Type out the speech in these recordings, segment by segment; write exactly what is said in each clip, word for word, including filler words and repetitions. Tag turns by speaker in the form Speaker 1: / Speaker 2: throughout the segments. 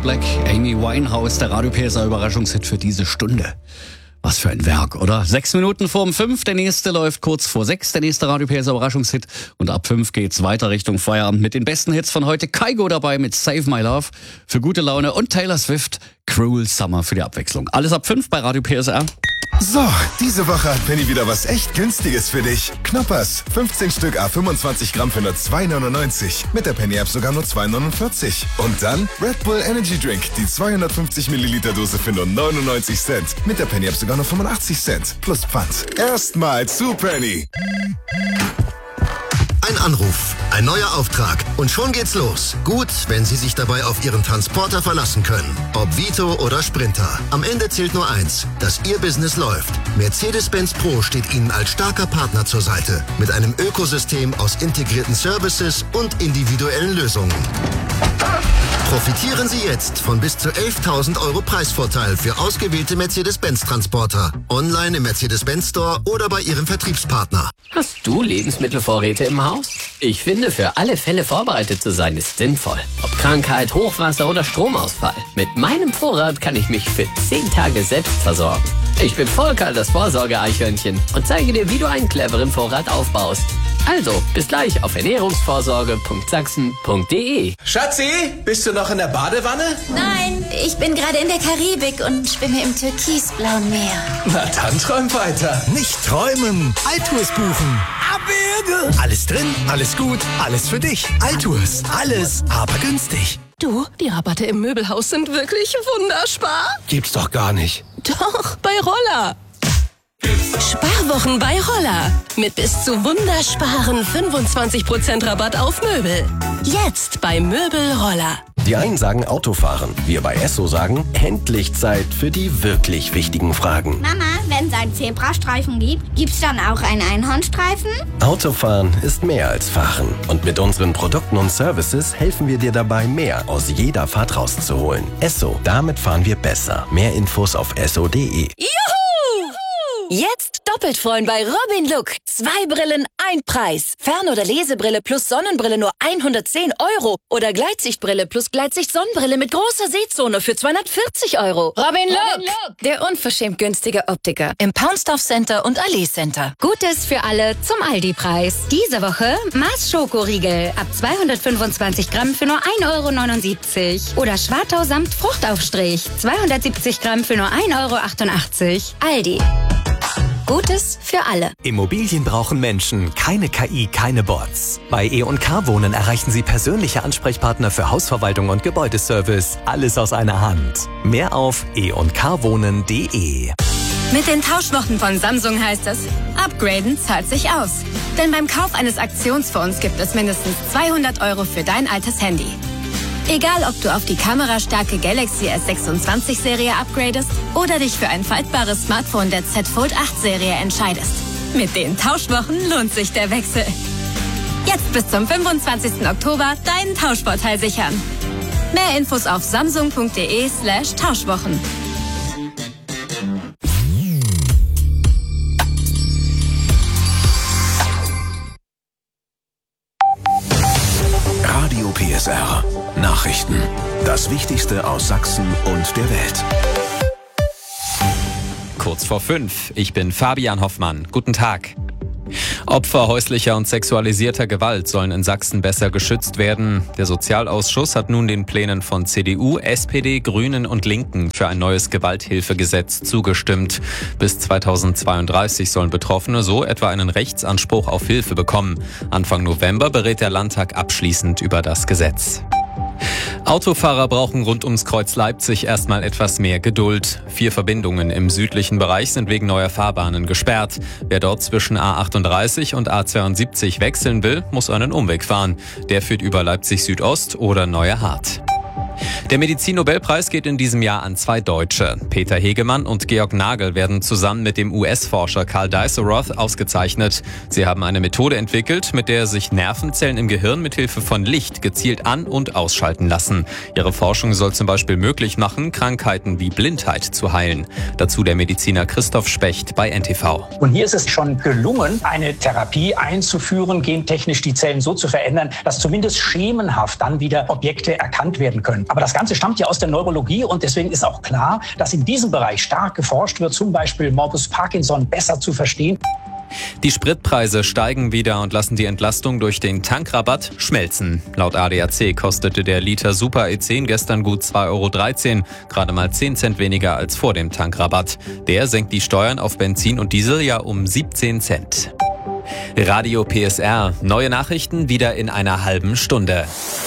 Speaker 1: Black, Amy Winehouse, der Radio P S A-Überraschungshit für diese Stunde. Was für ein Werk, oder? Sechs Minuten vor um fünf, der nächste läuft kurz vor sechs, der nächste Radio P S A-Überraschungshit. Und ab fünf geht's weiter Richtung Feierabend mit den besten Hits von heute. Kygo dabei mit Save My Love für gute Laune und Taylor Swift, Cruel Summer für die Abwechslung. Alles ab fünf bei Radio P S A.
Speaker 2: So, diese Woche hat Penny wieder was echt Günstiges für dich. Knoppers, fünfzehn Stück à fünfundzwanzig Gramm für nur zwei neunundneunzig. Mit der Penny-App sogar nur zwei neunundvierzig. Und dann Red Bull Energy Drink, die zweihundertfünfzig Milliliter Dose für nur neunundneunzig Cent. Mit der Penny-App sogar nur fünfundachtzig Cent. Plus Pfand. Erstmal zu Penny.
Speaker 3: Ein Anruf, ein neuer Auftrag und schon geht's los. Gut, wenn Sie sich dabei auf Ihren Transporter verlassen können. Ob Vito oder Sprinter. Am Ende zählt nur eins, dass Ihr Business läuft. Mercedes-Benz Pro steht Ihnen als starker Partner zur Seite. Mit einem Ökosystem aus integrierten Services und individuellen Lösungen. Profitieren Sie jetzt von bis zu elftausend Euro Preisvorteil für ausgewählte Mercedes-Benz-Transporter. Online im Mercedes-Benz Store oder bei Ihrem Vertriebspartner.
Speaker 4: Hast du Lebensmittelvorräte im Haus? Ich finde, für alle Fälle vorbereitet zu sein ist sinnvoll. Ob Krankheit, Hochwasser oder Stromausfall. Mit meinem Vorrat kann ich mich für zehn Tage selbst versorgen. Ich bin Volker, das Vorsorge-Eichhörnchen, und zeige dir, wie du einen cleveren Vorrat aufbaust. Also, bis gleich auf ernährungsvorsorge punkt sachsen punkt de.
Speaker 5: Schatzi, bist du noch in der Badewanne?
Speaker 6: Nein, ich bin gerade in der Karibik und schwimme im türkisblauen Meer.
Speaker 5: Na dann träum weiter.
Speaker 7: Nicht träumen, Altours buchen. Abwürge. Alles drin, alles gut, alles für dich. Altours, alles, aber günstig.
Speaker 8: Du, die Rabatte im Möbelhaus sind wirklich wunderspar.
Speaker 7: Gibt's doch gar nicht.
Speaker 8: Doch, bei Roller. Sparwochen bei Roller. Mit bis zu wundersparen fünfundzwanzig Prozent Rabatt auf Möbel. Jetzt bei Möbel Roller.
Speaker 9: Die einen sagen Autofahren, wir bei Esso sagen, endlich Zeit für die wirklich wichtigen Fragen.
Speaker 6: Mama, wenn es einen Zebrastreifen gibt, gibt's dann auch einen Einhornstreifen?
Speaker 9: Autofahren ist mehr als Fahren. Und mit unseren Produkten und Services helfen wir dir dabei, mehr aus jeder Fahrt rauszuholen. Esso, damit fahren wir besser. Mehr Infos auf esso punkt de.
Speaker 8: Juhu! Jetzt doppelt freuen bei Robin Look. Zwei Brillen, ein Preis. Fern- oder Lesebrille plus Sonnenbrille nur hundertzehn Euro. Oder Gleitsichtbrille plus Gleitsicht-Sonnenbrille mit großer Sehzone für zweihundertvierzig Euro.
Speaker 10: Robin Look, der unverschämt günstige Optiker im Paunsdorf Center und Allee Center.
Speaker 11: Gutes für alle zum Aldi-Preis. Diese Woche Mars Schokoriegel ab zweihundertfünfundzwanzig Gramm für nur ein Euro neunundsiebzig. Oder Schwartau samt Fruchtaufstrich zweihundertsiebzig Gramm für nur ein Euro achtundachtzig. Aldi. Gutes für alle.
Speaker 12: Immobilien brauchen Menschen, keine K I, keine Bots. Bei E und K Wohnen erreichen Sie persönliche Ansprechpartner für Hausverwaltung und Gebäudeservice. Alles aus einer Hand. Mehr auf e und k wohnen punkt de.
Speaker 10: Mit den Tauschwochen von Samsung heißt es, upgraden zahlt sich aus. Denn beim Kauf eines Aktionsfonds gibt es mindestens zweihundert Euro für dein altes Handy. Egal, ob du auf die kamerastarke Galaxy S sechsundzwanzig Serie upgradest oder dich für ein faltbares Smartphone der Z Fold acht Serie entscheidest. Mit den Tauschwochen lohnt sich der Wechsel. Jetzt bis zum fünfundzwanzigsten Oktober deinen Tauschvorteil sichern. Mehr Infos auf samsung punkt de slash Tauschwochen.
Speaker 13: Radio P S R. Nachrichten. Das Wichtigste aus Sachsen und der Welt.
Speaker 14: Kurz vor fünf. Ich bin Fabian Hoffmann. Guten Tag. Opfer häuslicher und sexualisierter Gewalt sollen in Sachsen besser geschützt werden. Der Sozialausschuss hat nun den Plänen von C D U, S P D, Grünen und Linken für ein neues Gewalthilfegesetz zugestimmt. Bis zweitausendzweiunddreißig sollen Betroffene so etwa einen Rechtsanspruch auf Hilfe bekommen. Anfang November berät der Landtag abschließend über das Gesetz. Autofahrer brauchen rund ums Kreuz Leipzig erstmal etwas mehr Geduld. Vier Verbindungen im südlichen Bereich sind wegen neuer Fahrbahnen gesperrt. Wer dort zwischen A achtunddreißig und A zweiundsiebzig wechseln will, muss einen Umweg fahren. Der führt über Leipzig Südost oder Neue Hart. Der Medizin-Nobelpreis geht in diesem Jahr an zwei Deutsche. Peter Hegemann und Georg Nagel werden zusammen mit dem U S-Forscher Karl Dies-Roth ausgezeichnet. Sie haben eine Methode entwickelt, mit der sich Nervenzellen im Gehirn mithilfe von Licht gezielt an- und ausschalten lassen. Ihre Forschung soll zum Beispiel möglich machen, Krankheiten wie Blindheit zu heilen. Dazu der Mediziner Christoph Specht bei N T V.
Speaker 15: Und hier ist es schon gelungen, eine Therapie einzuführen, gentechnisch die Zellen so zu verändern, dass zumindest schemenhaft dann wieder Objekte erkannt werden können. Aber das Ganze stammt ja aus der Neurologie und deswegen ist auch klar, dass in diesem Bereich stark geforscht wird, zum Beispiel Morbus Parkinson besser zu verstehen.
Speaker 14: Die Spritpreise steigen wieder und lassen die Entlastung durch den Tankrabatt schmelzen. Laut A D A C kostete der Liter Super E zehn gestern gut zwei Euro dreizehn, gerade mal zehn Cent weniger als vor dem Tankrabatt. Der senkt die Steuern auf Benzin und Diesel ja um siebzehn Cent. Radio P S R, neue Nachrichten wieder in einer halben Stunde.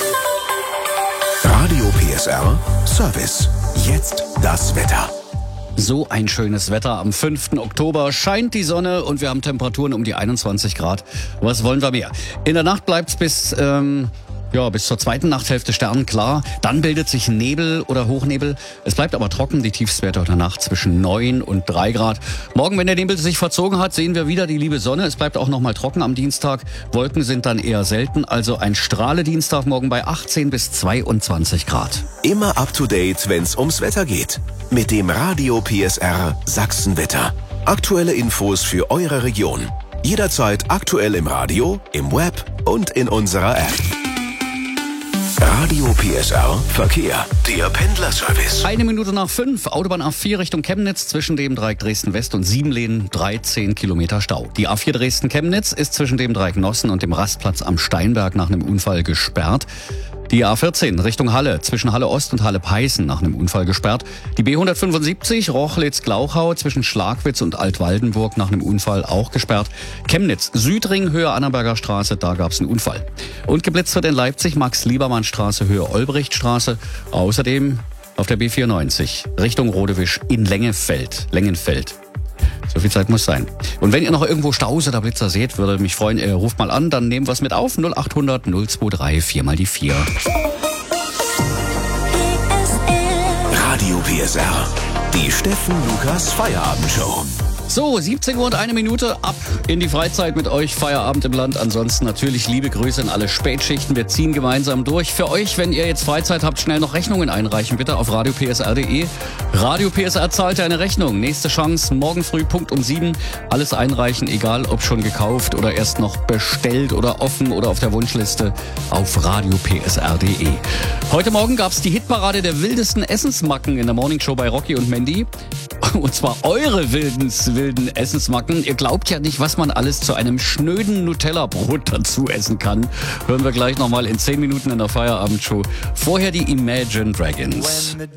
Speaker 13: Radio P S R Service. Jetzt das Wetter.
Speaker 1: So ein schönes Wetter. Am fünften Oktober scheint die Sonne und wir haben Temperaturen um die einundzwanzig Grad. Was wollen wir mehr? In der Nacht bleibt es bis, ähm, ja, bis zur zweiten Nachthälfte sternklar. Dann bildet sich Nebel oder Hochnebel. Es bleibt aber trocken. Die Tiefstwerte heute Nacht zwischen neun und drei Grad. Morgen, wenn der Nebel sich verzogen hat, sehen wir wieder die liebe Sonne. Es bleibt auch noch mal trocken am Dienstag. Wolken sind dann eher selten. Also ein Strahle-Dienstag morgen bei achtzehn bis zweiundzwanzig Grad.
Speaker 13: Immer up to date, wenn's ums Wetter geht. Mit dem Radio P S R Sachsenwetter. Aktuelle Infos für eure Region. Jederzeit aktuell im Radio, im Web und in unserer App. Radio P S R Verkehr, der Pendlerservice.
Speaker 1: Eine Minute nach fünf, Autobahn A vier Richtung Chemnitz, zwischen dem Dreieck Dresden-West und Siebenlehnen, dreizehn Kilometer Stau. Die A vier Dresden-Chemnitz ist zwischen dem Dreieck Nossen und dem Rastplatz am Steinberg nach einem Unfall gesperrt. Die A vierzehn Richtung Halle, zwischen Halle Ost und Halle Peißen nach einem Unfall gesperrt. Die B hundertfünfundsiebzig Rochlitz-Glauchau zwischen Schlagwitz und Altwaldenburg nach einem Unfall auch gesperrt. Chemnitz, Südring, Höhe Annaberger Straße, da gab es einen Unfall. Und geblitzt wird in Leipzig, Max-Liebermann-Straße, Höhe Olbrichtstraße. Außerdem auf der B vierundneunzig Richtung Rodewisch in Lengefeld. Lengenfeld. So viel Zeit muss sein. Und wenn ihr noch irgendwo Staus oder Blitzer seht, würde mich freuen, ihr ruft mal an, dann nehmen wir es mit auf. null achthundert null zweiundzwanzig vier mal die vier.
Speaker 13: Radio P S R, die Steffen Lukas Feierabendshow.
Speaker 1: So, siebzehn Uhr und eine Minute, ab in die Freizeit mit euch, Feierabend im Land. Ansonsten natürlich liebe Grüße an alle Spätschichten. Wir ziehen gemeinsam durch. Für euch, wenn ihr jetzt Freizeit habt, schnell noch Rechnungen einreichen, bitte auf radio p s r punkt d e. Radio P S R zahlt eine Rechnung. Nächste Chance, morgen früh, Punkt um sieben. Alles einreichen, egal ob schon gekauft oder erst noch bestellt oder offen oder auf der Wunschliste auf radio p s r punkt d e. Heute Morgen gab's die Hitparade der wildesten Essensmacken in der Morningshow bei Rocky und Mandy. Und zwar eure wilden, wilden Essensmacken. Ihr glaubt ja nicht, was man alles zu einem schnöden Nutella-Brot dazu essen kann. Hören wir gleich nochmal in zehn Minuten in der Feierabendshow. Vorher die Imagine Dragons.